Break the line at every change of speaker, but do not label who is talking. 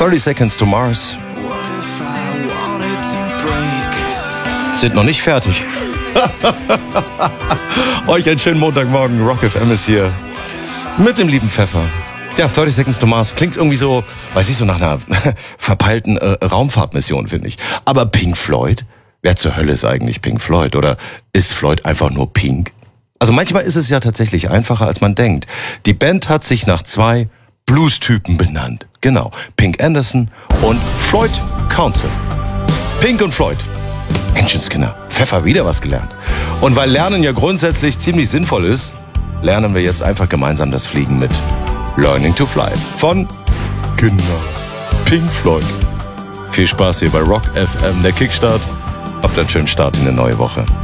30 Seconds to Mars. Sind noch nicht fertig. Euch einen schönen Montagmorgen. Rock FM ist hier mit dem lieben Pfeffer. Ja, 30 Seconds to Mars klingt irgendwie so, weiß ich, so nach einer verpeilten Raumfahrtmission, finde ich. Aber Pink Floyd? Wer zur Hölle ist eigentlich Pink Floyd? Oder ist Floyd einfach nur Pink? Also manchmal ist es ja tatsächlich einfacher, als man denkt. Die Band hat sich nach 2 Blues-Typen benannt. Genau, Pink Anderson und Floyd Council. Pink und Floyd. Menschenskinder, Pfeffer, wieder was gelernt. Und weil Lernen ja grundsätzlich ziemlich sinnvoll ist, lernen wir jetzt einfach gemeinsam das Fliegen mit Learning to Fly von Pink Floyd. Viel Spaß hier bei Rock FM, der Kickstart. Habt einen schönen Start in eine neue Woche.